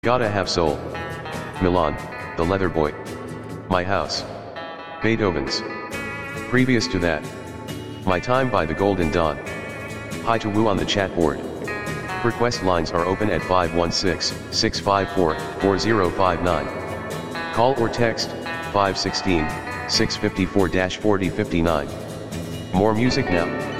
Gotta Have Soul. Milan, The Leather Boy. My House. Beethoven's. Previous to that, My Time by The Golden Dawn. Hi to Woo on the chat board. Request lines are open at 516-654-4059. Call or text 516-654-4059. More music now.